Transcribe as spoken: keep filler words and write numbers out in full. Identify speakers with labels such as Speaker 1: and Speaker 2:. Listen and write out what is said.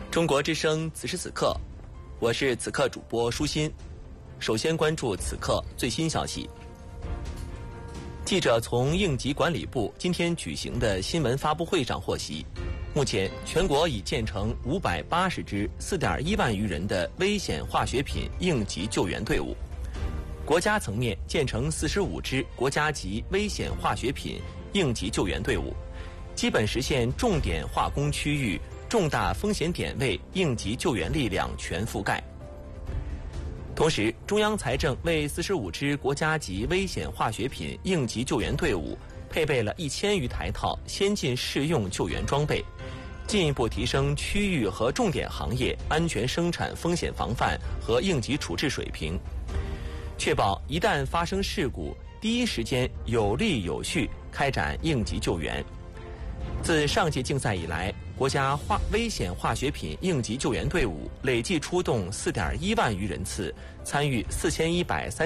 Speaker 1: 中国之声此时此刻，我是此刻主播舒心。首先关注此刻最新消息。记者从应急管理部今天举行的新闻发布会上获悉，目前全国已建成五百八十支四点一万余人的危险化学品应急救援队伍。国家层面建成四十五支国家级危险化学品应急救援队伍，基本实现重点化工区域、重大风险点位应急救援力量全覆盖。同时，中央财政为四十五支国家级危险化学品应急救援队伍配备了一千余台套先进适用救援装备，进一步提升区域和重点行业安全生产风险防范和应急处置水平，确保一旦发生事故，第一时间有力有序开展应急救援。自上届竞赛以来，国家化危险化学品应急救援队伍累计出动四点一万余人次，参与四千一百三